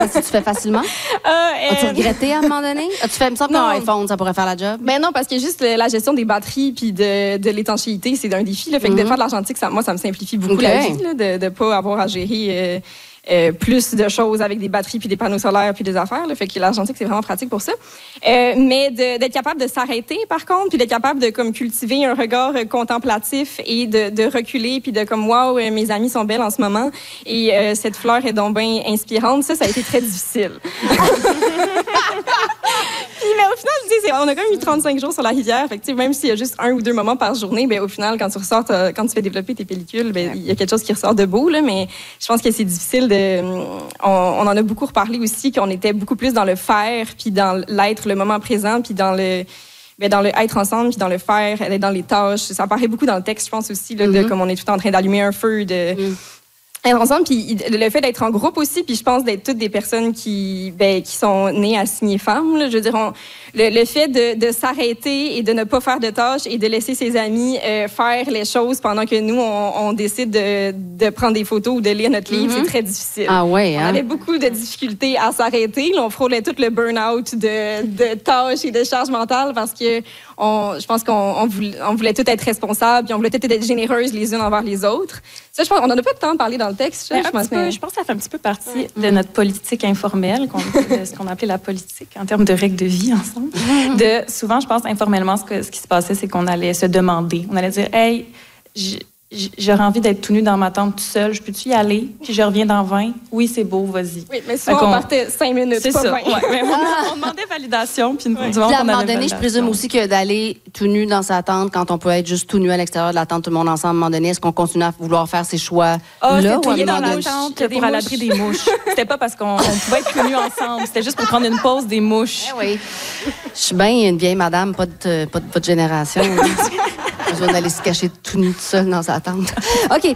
Est-ce que tu fais facilement? As-tu regretté à un moment donné? As-tu fait, il me semble qu'un iPhone, ça pourrait faire la job? Ben non, parce que juste la gestion des batteries puis de l'étanchéité, c'est un défi. Là. Fait que de faire de l'argentique, moi, ça me simplifie beaucoup la vie, là, de ne pas avoir à gérer plus de choses avec des batteries puis des panneaux solaires puis des affaires. Là. Fait que l'argentique, c'est vraiment pratique pour ça. Mais d'être capable de s'arrêter, par contre, puis d'être capable de comme cultiver un regard contemplatif et de reculer puis de comme, wow, mes amies sont belles en ce moment et cette fleur est donc bien inspirante. Ça a été très difficile. Mais au final, on a quand même eu 35 jours sur la rivière. Fait que, même s'il y a juste 1 ou 2 moments par journée, ben, au final, quand tu ressors, quand tu fais développer tes pellicules, ben, il y a quelque chose qui ressort de beau. Là, mais je pense que c'est difficile on en a beaucoup reparlé aussi, qu'on était beaucoup plus dans le faire, puis dans l'être, le moment présent, puis dans le être ensemble, puis dans le faire, elle est dans les tâches. Ça apparaît beaucoup dans le texte, je pense aussi, là, de comme on est tout le temps en train d'allumer un feu, être ensemble, puis le fait d'être en groupe aussi, puis je pense d'être toutes des personnes qui sont nées assignées femmes. Là, je veux dire, le fait de s'arrêter et de ne pas faire de tâches et de laisser ses amis faire les choses pendant que nous, on décide de prendre des photos ou de lire notre livre, c'est très difficile. Ah ouais, hein? On avait beaucoup de difficultés à s'arrêter. Là, on frôlait tout le burn-out de tâches et de charges mentales parce que je pense qu'on voulait tout être responsables, puis on voulait tout être généreuses les unes envers les autres. Ça, je pense, on n'en a pas de temps de parler dans le texte. Je pense que ça fait un petit peu partie de notre politique informelle, de ce qu'on appelait la politique en termes de règles de vie ensemble. Souvent, je pense, informellement, ce qui se passait, c'est qu'on allait se demander. On allait dire, hey, j'aurais envie d'être tout nu dans ma tente tout seul. Je peux-tu y aller? Puis je reviens dans 20. Oui, c'est beau, vas-y. Oui, mais souvent, on partait 5 minutes, c'est pas ça. 20. Ouais, on demandait validation. Puis à un moment donné, je présume aussi que d'aller tout nu dans sa tente, quand on peut être juste tout nu à l'extérieur de la tente, tout le monde ensemble, à un moment donné, est-ce qu'on continue à vouloir faire ses choix là? Ou dans la tente pour à l'abri des mouches. C'était pas parce qu'on pouvait être tout nus ensemble. C'était juste pour prendre une pause des mouches. Oui. Je suis bien une vieille madame, pas de votre génération. Besoin d'aller se cacher tout nu, tout seul dans sa tente. OK.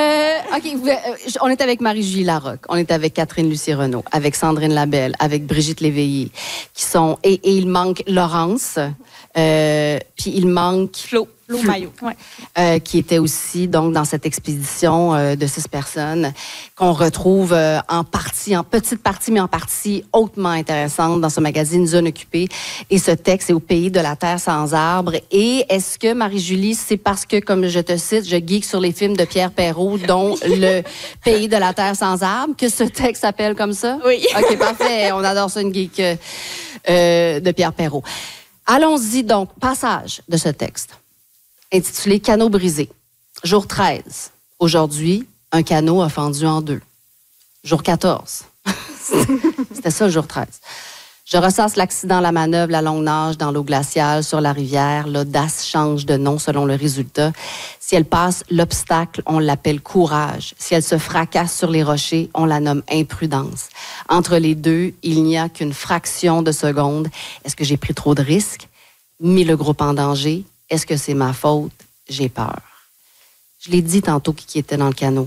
On est avec Marie-Julie Larocque. On est avec Catherine Lucie Renaud, avec Sandrine Labelle, avec Brigitte Léveillé, qui sont... Et il manque Laurence, puis il manque... Flo Maillot. Qui était aussi donc dans cette expédition de 6 personnes qu'on retrouve en petite partie, mais en partie hautement intéressante dans ce magazine Zone occupée. Et ce texte est au pays de la terre sans arbres. Et est-ce que, Marie-Julie, c'est parce que, comme je te cite, je geek sur les films de Pierre Perrault, dont Le pays de la terre sans arbres, que ce texte s'appelle comme ça? Oui. OK, parfait. On adore ça, une geek de Pierre Perrault. Allons-y donc. Passage de ce texte intitulé « Canot brisé ». Jour 13. Aujourd'hui, un canot a fendu en 2. Jour 14. C'était ça, le jour 13. Je ressasse l'accident, la manœuvre, la longue nage dans l'eau glaciale sur la rivière. L'audace change de nom selon le résultat. Si elle passe l'obstacle, on l'appelle courage. Si elle se fracasse sur les rochers, on la nomme imprudence. Entre les deux, il n'y a qu'une fraction de seconde. Est-ce que j'ai pris trop de risques? Mis le groupe en danger? Est-ce que c'est ma faute? J'ai peur. Je l'ai dit tantôt qui était dans le canot.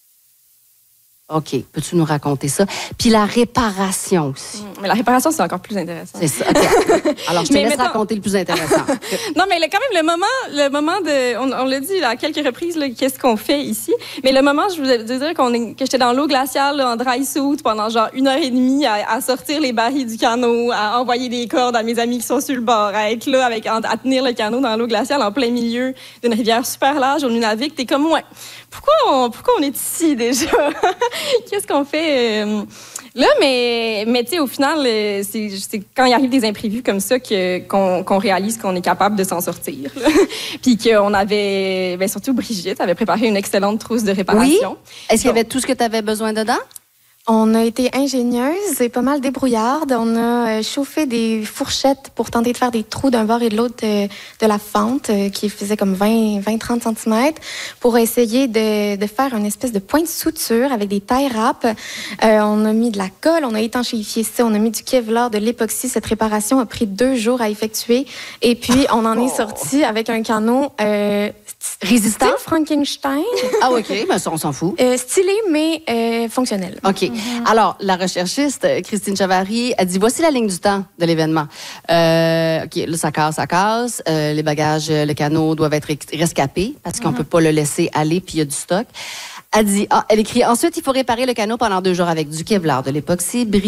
OK. Peux-tu nous raconter ça? Puis la réparation aussi. Mais la réparation, c'est encore plus intéressant. C'est ça. OK. Alors, je te laisse raconter le plus intéressant. Non, mais quand même, le moment de... On l'a dit à quelques reprises, qu'est-ce qu'on fait ici. Mais le moment, je voulais dire que j'étais dans l'eau glaciale, là, en dry suit, pendant genre 1h30 à sortir les barils du canot, à envoyer des cordes à mes amis qui sont sur le bord, à être là, à tenir le canot dans l'eau glaciale en plein milieu d'une rivière super large au Nunavik. T'es comme, ouais, pourquoi on est ici déjà? Qu'est-ce qu'on fait là? Mais tu sais, au final, c'est quand il arrive des imprévus comme ça qu'on réalise qu'on est capable de s'en sortir. Puis qu'on avait, surtout Brigitte, avait préparé une excellente trousse de réparation. Oui? Est-ce qu'il y avait tout ce que tu avais besoin dedans? On a été ingénieuses et pas mal débrouillardes. On a chauffé des fourchettes pour tenter de faire des trous d'un bord et de l'autre de la fente qui faisait comme 20-30 cm pour essayer de faire une espèce de point de suture avec des tie wraps. On a mis de la colle, on a étanchéifié ça, on a mis du Kevlar, de l'époxy. Cette réparation a pris 2 jours à effectuer et puis on en est sorti avec un canot résistant, Frankenstein. Ah OK, ben ça, on s'en fout. Stylé mais fonctionnel. OK. Alors, la recherchiste, Christine Chavary, a dit, voici la ligne du temps de l'événement. OK, là, ça casse. Les bagages, le canot doivent être rescapés parce qu'on peut pas le laisser aller, puis il y a du stock. Elle écrit, ensuite, il faut réparer le canot pendant 2 jours avec du Kevlar, de l'époxy